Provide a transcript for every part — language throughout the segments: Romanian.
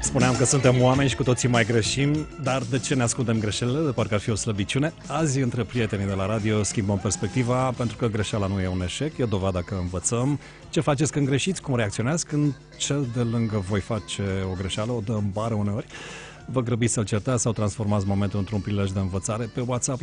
Spuneam că suntem oameni și cu toții mai greșim, dar de ce ne ascundem greșelile? De parcă ar fi o slăbiciune. Azi, între prietenii de la radio, schimbăm perspectiva, pentru că greșeala nu e un eșec, e dovada că învățăm. Ce faceți când greșiți? Cum reacționați când cel de lângă voi face o greșeală, o dă în bară uneori? Vă grăbiți să-l certați sau transformați momentul într-un prilej de învățare? Pe WhatsApp la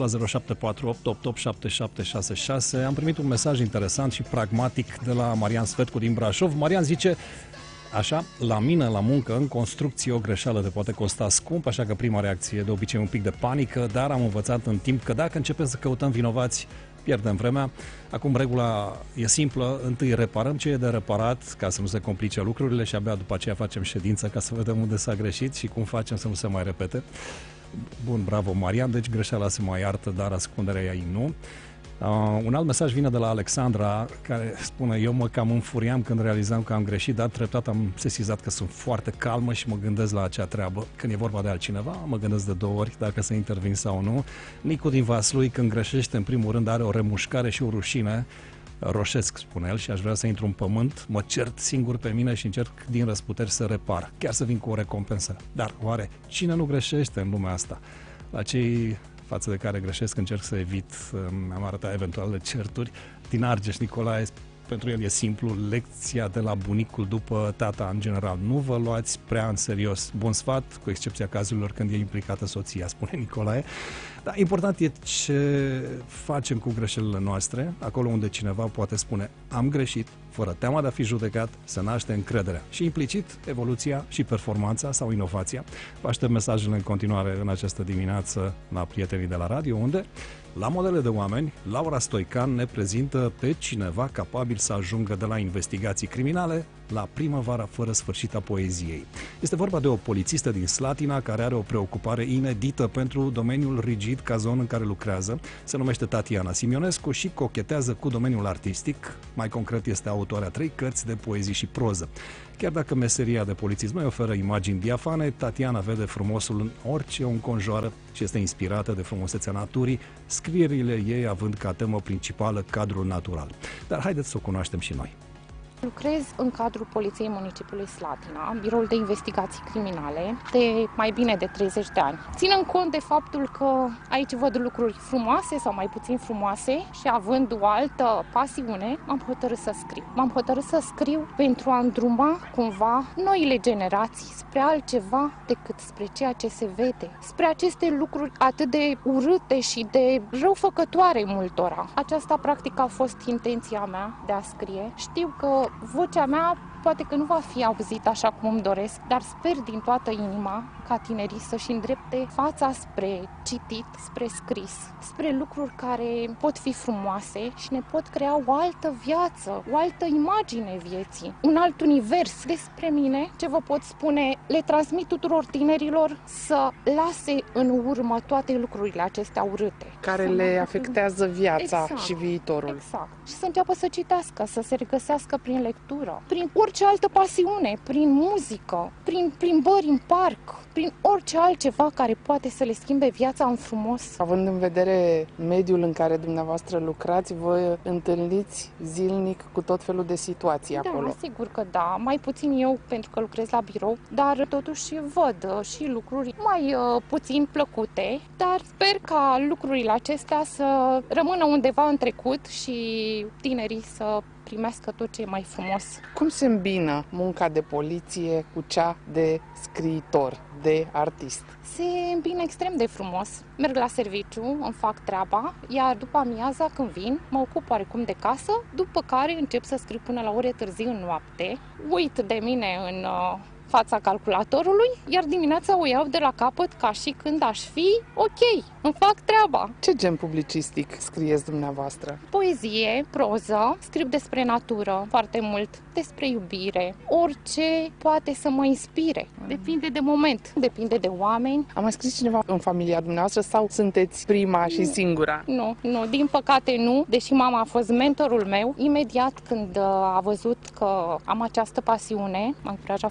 0748887766 am primit un mesaj interesant și pragmatic de la Marian Svetcu din Brașov. Marian zice: așa, la mine, la muncă, în construcție, o greșeală te poate costa scump, așa că prima reacție e de obicei un pic de panică, dar am învățat în timp că dacă începem să căutăm vinovați, pierdem vremea. Acum regula e simplă, întâi reparăm ce e de reparat ca să nu se complice lucrurile și abia după aceea facem ședință ca să vedem unde s-a greșit și cum facem să nu se mai repete. Bun, bravo Marian, deci greșeala se mai iartă, dar ascunderea ei nu. Un alt mesaj vine de la Alexandra, care spune: eu mă cam înfuriam când realizam că am greșit, dar treptat am sesizat că sunt foarte calmă și mă gândesc la acea treabă. Când e vorba de altcineva, mă gândesc de două ori dacă să intervin sau nu. Nicu din Vaslui, când greșește, în primul rând are o remușcare și o rușine. Roșesc, spune el, și aș vrea să intru în pământ, mă cert singur pe mine și încerc din răsputeri să repar, chiar să vin cu o recompensă. Dar oare cine nu greșește în lumea asta? La cei față de care greșesc încerc să evit, mi-am arătat eventuale certuri. Din Argeș, Nicolae, pentru el e simplu, lecția de la bunicul după tata în general. Nu vă luați prea în serios. Bun sfat, cu excepția cazurilor când e implicată soția, spune Nicolae. Dar important e ce facem cu greșelile noastre, acolo unde cineva poate spune: am greșit, fără teama de a fi judecat, să naște încrederea. Și implicit, evoluția și performanța sau inovația. Vă aștept mesajele în continuare în această dimineață la prietenii de la radio, unde, la Modele de Oameni, Laura Stoican ne prezintă pe cineva capabil să ajungă de la investigații criminale la primăvara fără sfârșit a poeziei. Este vorba de o polițistă din Slatina care are o preocupare inedită pentru domeniul rigid ca zonă în care lucrează. Se numește Tatiana Simionescu și cochetează cu domeniul artistic. Mai concret, este autoarea 3 cărți de poezii și proză. Chiar dacă meseria de polițist nu îi oferă imagini diafane, Tatiana vede frumosul în orice o înconjoară și este inspirată de frumusețea naturii, scrierile ei având ca temă principală cadrul natural. Dar haideți să o cunoaștem și noi. Lucrez în cadrul Poliției Municipiului Slatina, biroul de investigații criminale, de mai bine de 30 de ani. Ținând cont de faptul că aici văd lucruri frumoase sau mai puțin frumoase și având o altă pasiune, m-am hotărât să scriu. M-am hotărât să scriu pentru a îndruma cumva noile generații spre altceva decât spre ceea ce se vede, spre aceste lucruri atât de urâte și de răufăcătoare multora. Aceasta practic a fost intenția mea de a scrie. Știu că vocea mea poate că nu va fi auzită așa cum îmi doresc, dar sper din toată inima ca tinerii să-și îndrepte fața spre citit, spre scris, spre lucruri care pot fi frumoase și ne pot crea o altă viață, o altă imagine vieții, un alt univers. Despre mine, ce vă pot spune, le transmit tuturor tinerilor să lase în urmă toate lucrurile acestea urâte. Care le afectează viața și viitorul. Exact. Și să înceapă să citească, să se regăsească prin lectură, prin orice altă pasiune, prin muzică, prin plimbări în parc, prin orice altceva care poate să le schimbe viața în frumos. Având în vedere mediul în care dumneavoastră lucrați, vă întâlniți zilnic cu tot felul de situații acolo. Da, sigur că da. Mai puțin eu, pentru că lucrez la birou, dar totuși văd și lucruri mai puțin plăcute, dar sper ca lucrurile acestea să rămână undeva în trecut și tinerii să primească tot ce e mai frumos. Cum se îmbină munca de poliție cu cea de scriitor, de artist? Se îmbină extrem de frumos. Merg la serviciu, îmi fac treaba, iar după amiaza, când vin, mă ocup oarecum de casă, după care încep să scriu până la ore târziu în noapte. Uit de mine în fața calculatorului, iar dimineața o iau de la capăt ca și când aș fi ok, îmi fac treaba. Ce gen publicistic scrieți dumneavoastră? Poezie, proză, scriu despre natură foarte mult, despre iubire, orice poate să mă inspire. Depinde de moment, depinde de oameni. A mai scris cineva în familia dumneavoastră sau sunteți prima și singura? Nu, din păcate nu, deși mama a fost mentorul meu. Imediat când a văzut că am această pasiune, m-a încurajat foarte mult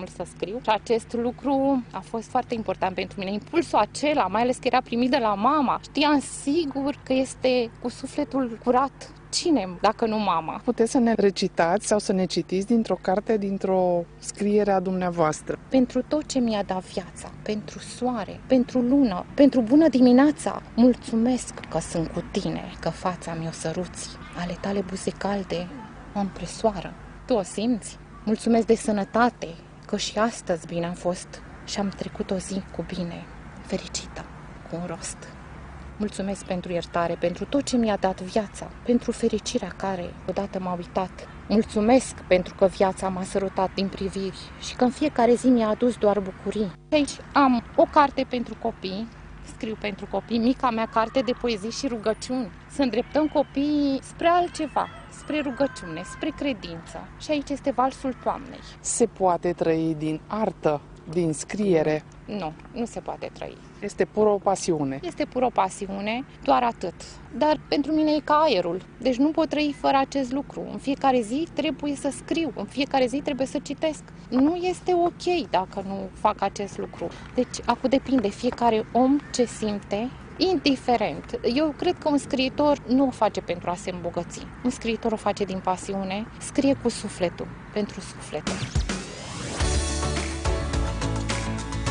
mult să scriu și acest lucru a fost foarte important pentru mine. Impulsul acela, mai ales că era primit de la mama, știam sigur că este cu sufletul curat. Cine, dacă nu mama? Puteți să ne recitați sau să ne citiți dintr-o carte, dintr-o scriere a dumneavoastră? Pentru tot ce mi-a dat viața, pentru soare, pentru lună, pentru bună dimineața, mulțumesc că sunt cu tine, că fața mi-o săruți, ale tale buze calde o împresoară. Tu o simți? Mulțumesc de sănătate, că și astăzi bine am fost și am trecut o zi cu bine, fericită, cu un rost. Mulțumesc pentru iertare, pentru tot ce mi-a dat viața, pentru fericirea care odată m-a uitat. Mulțumesc pentru că viața m-a sărutat din priviri și că în fiecare zi mi-a adus doar bucurii. Aici am o carte pentru copii, scriu pentru copii, mica mea carte de poezii și rugăciuni. Să îndreptăm copiii spre altceva, spre rugăciune, spre credință. Și aici este valsul toamnei. Se poate trăi din artă, din scriere? Nu se poate trăi. Este pur o pasiune. Este pur o pasiune, doar atât. Dar pentru mine e ca aerul, deci nu pot trăi fără acest lucru. În fiecare zi trebuie să scriu, în fiecare zi trebuie să citesc. Nu este ok dacă nu fac acest lucru. Deci acum depinde fiecare om ce simte, indiferent. Eu cred că un scriitor nu o face pentru a se îmbogăți. Un scriitor o face din pasiune, scrie cu sufletul, pentru sufletul.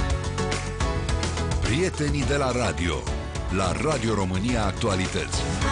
Prietenii de la radio, la Radio România Actualități.